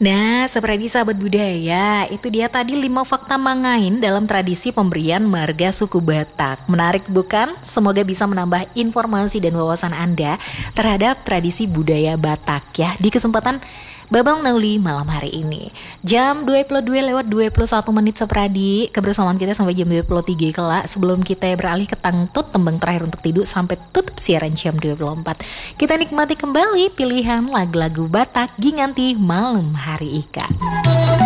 Nah, seperti sahabat budaya, itu dia tadi 5 fakta mangain dalam tradisi pemberian marga suku Batak. Menarik bukan? Semoga bisa menambah informasi dan wawasan Anda terhadap tradisi budaya Batak ya di kesempatan Babang Nauli malam hari ini. Jam 22:21 Sepradi, kebersamaan kita sampai jam 23 kelak sebelum kita beralih ke tangtut tembang terakhir untuk tidur sampai tutup siaran jam 24. Kita nikmati kembali pilihan lagu-lagu Batak Ginganti malam hari Ika.